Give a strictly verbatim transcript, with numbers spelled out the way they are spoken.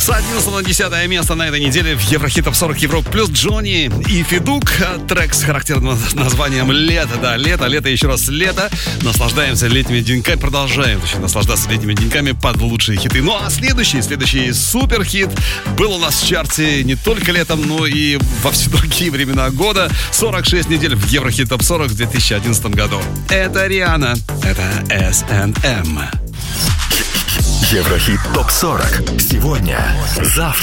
С одиннадцатого на десятое место на этой неделе в Еврохит Топ сорок Европ плюс Джонни и Федук. Трек с характерным названием «Лето». Да, лето, лето, еще раз лето. Наслаждаемся летними деньками, продолжаем точнее, наслаждаться летними деньками под лучшие хиты. Ну а следующий, следующий суперхит был у нас в чарте не только летом, но и во все другие времена года. сорок шесть недель в Еврохит Топ сорок в две тысячи одиннадцатом году. Это Риhanna, это эс энд эм. Еврохит Топ сорок. Сегодня, завтра.